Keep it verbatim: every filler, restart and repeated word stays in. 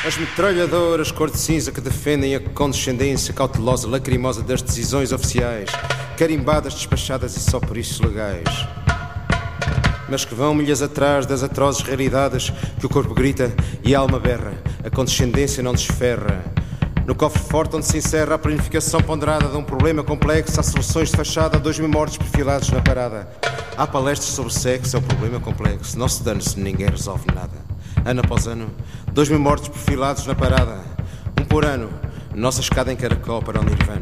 As metralhadoras cor de cinza que defendem a condescendência cautelosa, lacrimosa das decisões oficiais, carimbadas, despachadas e só por isso legais, mas que vão milhas atrás das atrozes realidades que o corpo grita e a alma berra, a condescendência não desferra. No cofre forte onde se encerra a planificação ponderada de um problema complexo, há soluções de fachada, dois mil mortos perfilados na parada. Há palestras sobre sexo, é um problema complexo, não se dane-se, ninguém resolve nada. Ano após ano, dois mil mortos perfilados na parada. Um por ano, nossa escada em caracol para o Nirvana.